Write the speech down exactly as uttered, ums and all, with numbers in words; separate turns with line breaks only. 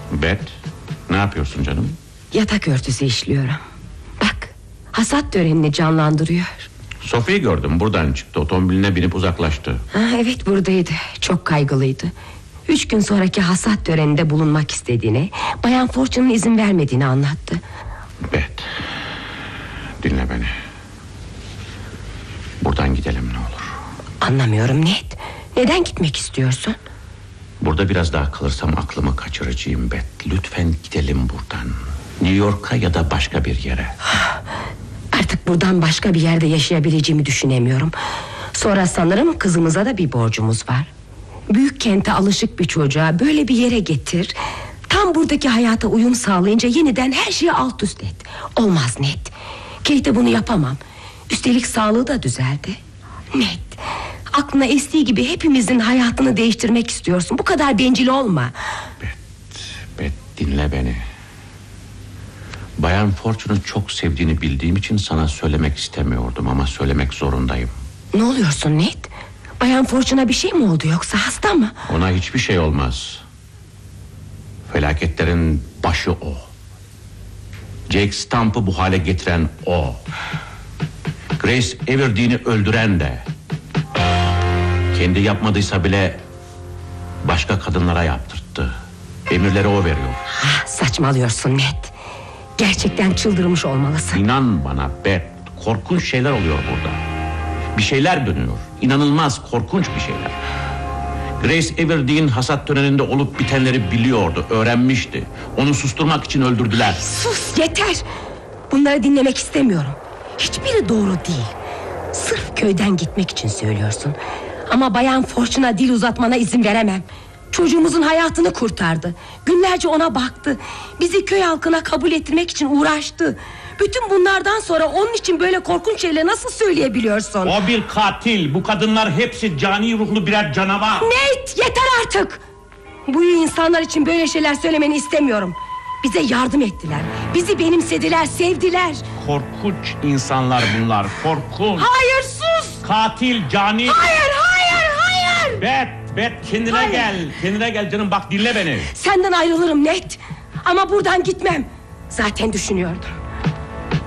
Bet, ne yapıyorsun canım?
Yatak örtüsü işliyorum. Bak, hasat törenini canlandırıyor.
Sophie'yi gördüm, buradan çıktı, otomobiline binip uzaklaştı.
Ha, evet buradaydı, çok kaygılıydı. Üç gün sonraki hasat töreninde bulunmak istediğini, Bayan Fortune'un izin vermediğini anlattı.
Bet, dinle beni. Buradan gidelim ne olur.
Anlamıyorum Ned. Neden gitmek istiyorsun?
Burada biraz daha kalırsam aklımı kaçıracağım Bet. Lütfen gidelim buradan. New York'a ya da başka bir yere.
Artık buradan başka bir yerde yaşayabileceğimi düşünemiyorum. Sonra sanırım kızımıza da bir borcumuz var. Büyük kente alışık bir çocuğa böyle bir yere getir. Tam buradaki hayata uyum sağlayınca yeniden her şeyi alt üst et. Olmaz Ned. Kate'e bunu yapamam. Üstelik sağlığı da düzeldi. Ned, aklına estiği gibi hepimizin hayatını değiştirmek istiyorsun. Bu kadar bencil olma.
Bet, Bet dinle beni. Bayan Fortune'u çok sevdiğini bildiğim için sana söylemek istemiyordum ama söylemek zorundayım.
Ne oluyorsun Ned? Bayan Fortune'a bir şey mi oldu yoksa hasta mı?
Ona hiçbir şey olmaz. Felaketlerin başı o. Jake Stump'ı bu hale getiren o. Grace Everdene'i öldüren de. Kendi yapmadıysa bile başka kadınlara yaptırttı. Emirleri o veriyor.
Ah, saçmalıyorsun Ned. Gerçekten çıldırmış olmalısın.
İnan bana Bet, korkunç şeyler oluyor burada. Bir şeyler dönüyor. İnanılmaz korkunç bir şeyler. Grace Everdeen hasat töreninde olup bitenleri biliyordu, öğrenmişti. Onu susturmak için öldürdüler.
Sus, yeter. Bunları dinlemek istemiyorum. Hiçbiri doğru değil. Sırf köyden gitmek için söylüyorsun. Ama Bayan Fortune'a dil uzatmana izin veremem. Çocuğumuzun hayatını kurtardı. Günlerce ona baktı. Bizi köy halkına kabul ettirmek için uğraştı. Bütün bunlardan sonra onun için böyle korkunç şeyleri nasıl söyleyebiliyorsun?
O bir katil. Bu kadınlar hepsi cani ruhlu birer canavar.
Nate, yeter artık. Bu insanlar için böyle şeyler söylemeni istemiyorum. Bize yardım ettiler. Bizi benimsediler, sevdiler.
Korkunç insanlar bunlar, korkunç.
Hayır, sus.
Katil, cani.
Hayır, hayır, hayır.
Bet, Bet kendine
Hayır.
gel. Kendine gel canım, bak dinle beni.
Senden ayrılırım Nate. Ama buradan gitmem. Zaten düşünüyordum.